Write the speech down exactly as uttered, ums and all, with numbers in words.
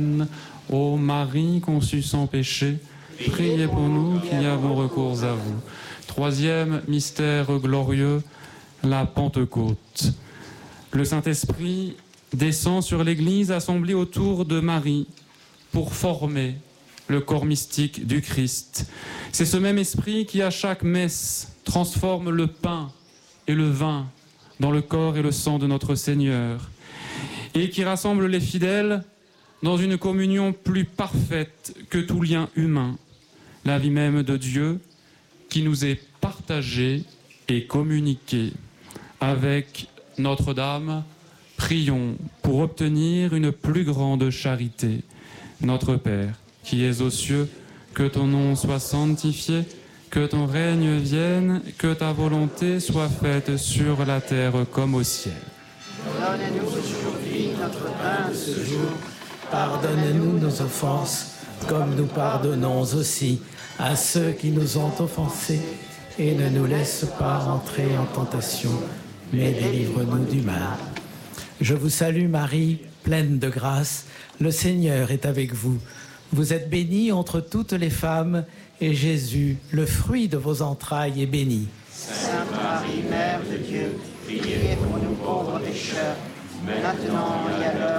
Ô Marie conçue sans péché, priez pour nous qui avons recours à vous. Troisième mystère glorieux, la Pentecôte. Le Saint-Esprit descend sur l'Église assemblée autour de Marie pour former le corps mystique du Christ. C'est ce même esprit qui, à chaque messe, transforme le pain et le vin dans le corps et le sang de notre Seigneur et qui rassemble les fidèles dans une communion plus parfaite que tout lien humain, la vie même de Dieu qui nous est partagée et communiquée. Avec Notre-Dame, prions pour obtenir une plus grande charité. Notre Père, qui es aux cieux, que ton nom soit sanctifié, que ton règne vienne, que ta volonté soit faite sur la terre comme au ciel. Donne-nous aujourd'hui notre pain de ce jour. Pardonne-nous nos offenses, comme nous pardonnons aussi à ceux qui nous ont offensés. Et ne nous laisse pas entrer en tentation, mais délivre-nous du mal. Je vous salue Marie, pleine de grâce, le Seigneur est avec vous. Vous êtes bénie entre toutes les femmes, et Jésus, le fruit de vos entrailles, est béni. Sainte Marie, Mère de Dieu, priez pour nous pauvres pécheurs, maintenant et à l'heure